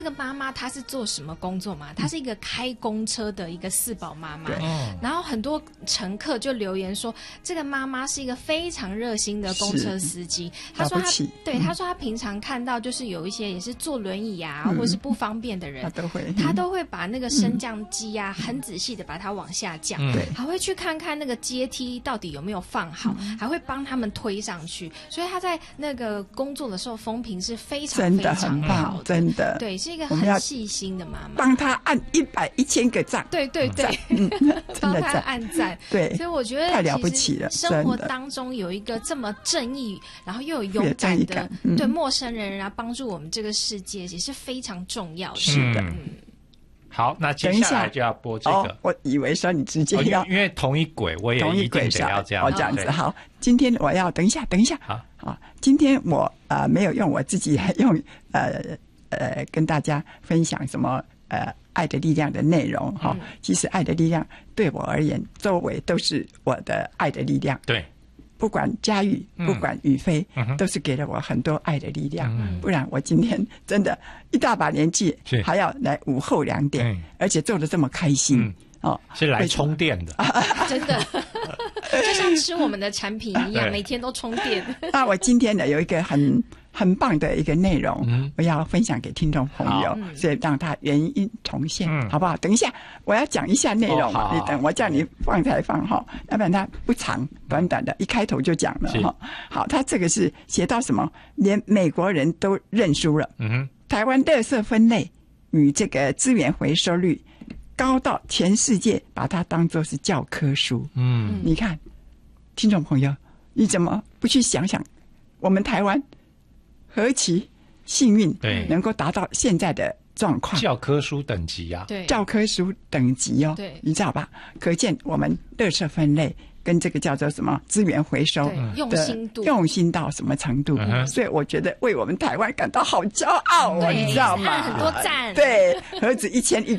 这个妈妈她是做什么工作嘛？她是一个开公车的一个四宝妈妈，然后很多乘客就留言说，这个妈妈是一个非常热心的公车司机。她说她说她平常看到就是有一些也是坐轮椅啊，或是不方便的人，她都会把那个升降机啊，很仔细的把它往下降，还会去看看那个阶梯到底有没有放好，还会帮他们推上去。所以她在那个工作的时候风评是非常非常好的， 真的， 对，是一个很细心的妈妈， 帮她按1000个赞， 对，帮她按赞， 对， 所以我觉得太了不起了。 生活当中有一个这么正义，然后又有勇敢的对陌生人啊，帮助我们这个世界也是非常重要的。 是的， 好，那接下来就要播这个。 我以为说你直接要， 因为同一轨，我也一定得要这样。 这样子好。今天我要等一下。好，今天我没有用我自己用跟大家分享什么爱的力量的内容哈。其实爱的力量对我而言，周围都是我的爱的力量。 对。 不管佳玉，不管宇飞，都是给了我很多爱的力量。不然我今天真的一大把年纪，还要来午后2点，而且做得这么开心。 是来充电的， 真的，就像吃我们的产品一样，每天都充电。 那我今天呢有一个很棒的一个内容，我要分享给听众朋友，所以让它原音重现，好不好？等一下我要讲一下内容嘛，你等我叫你放才放哈，要不然它不长，短短的，一开头就讲了哈。好，它这个是写到什么？连美国人都认输了。台湾垃圾分类与这个资源回收率高到全世界把它当作是教科书。你看，听众朋友，你怎么不去想想，我们台湾何其幸运，能够达到现在的状况， 教科书等级啊， 对， 教科书等级哦， 对， 你知道吧？可见我们垃圾分类跟这个叫做什么资源回收的用心到什么程度，所以我觉得为我们台湾感到好骄傲哦，你知道吗？ 很多赞， 对，何止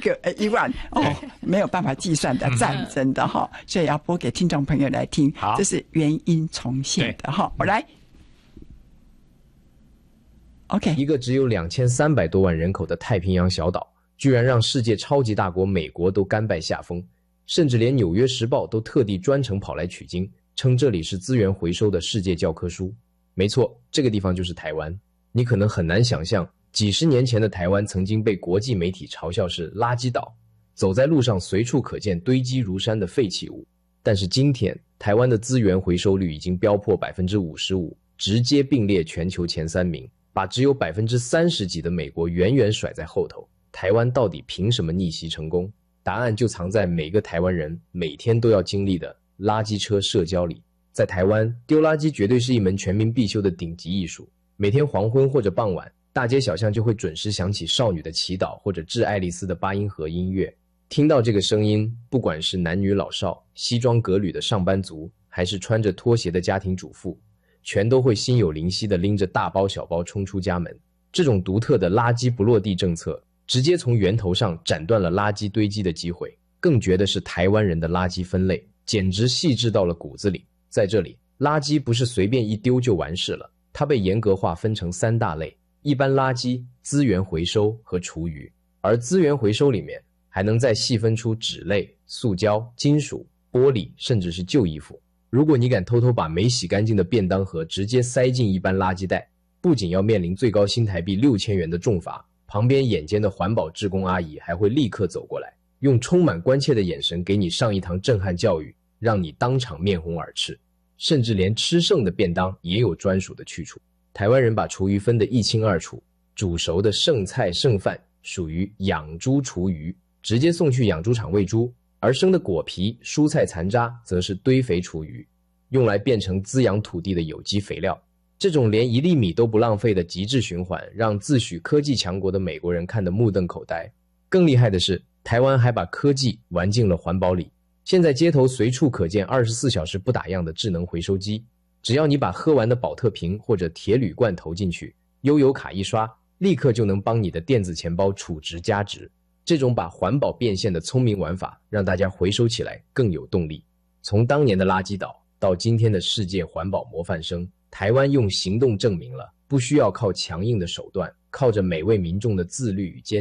1万哦，没有办法计算的赞，真的哈，所以要播给听众朋友来听，这是原音重现的哈，我来。OK， 一个只有2300多万人口的太平洋小岛，居然让世界超级大国美国都甘拜下风，甚至连《纽约时报》都特地专程跑来取经，称这里是资源回收的世界教科书。没错，这个地方就是台湾。你可能很难想象，几十年前的台湾曾经被国际媒体嘲笑是垃圾岛，走在路上随处可见堆积如山的废弃物。但是今天，台湾的资源回收率已经飙破 55%， 直接并列全球前3名。把只有30%几的美国远远甩在后头，台湾到底凭什么逆袭成功？答案就藏在每个台湾人每天都要经历的垃圾车社交里。在台湾，丢垃圾绝对是一门全民必修的顶级艺术。每天黄昏或者傍晚，大街小巷就会准时响起少女的祈祷或者致爱丽丝的8音盒音乐。听到这个声音，不管是男女老少、西装革履的上班族，还是穿着拖鞋的家庭主妇，全都会心有灵犀地拎着大包小包冲出家门。这种独特的垃圾不落地政策，直接从源头上斩断了垃圾堆积的机会。更绝的是台湾人的垃圾分类，简直细致到了骨子里。在这里，垃圾不是随便一丢就完事了，它被严格划分成3大类：一般垃圾、资源回收和厨余。而资源回收里面还能再细分出纸类、塑胶、金属、玻璃，甚至是旧衣服。如果你敢偷偷把没洗干净的便当盒直接塞进一般垃圾袋，不仅要面临最高新台币6000元的重罚，旁边眼尖的环保志工阿姨还会立刻走过来，用充满关切的眼神给你上一堂震撼教育，让你当场面红耳赤。甚至连吃剩的便当也有专属的去处。台湾人把厨余分得一清二楚，煮熟的剩菜剩饭属于养猪厨余，直接送去养猪场喂猪，而生的果皮、蔬菜残渣则是堆肥厨余，用来变成滋养土地的有机肥料。这种连1粒米都不浪费的极致循环，让自诩科技强国的美国人看得目瞪口呆。更厉害的是，台湾还把科技玩进了环保里。现在街头随处可见24小时不打烊的智能回收机，只要你把喝完的保特瓶或者铁铝罐投进去，悠游卡一刷，立刻就能帮你的电子钱包储值加值。这种把环保变现的聪明玩法，让大家回收起来更有动力。从当年的垃圾岛到今天的世界环保模范生， 台湾用行动证明了，不需要靠强硬的手段，靠着每位民众的自律与坚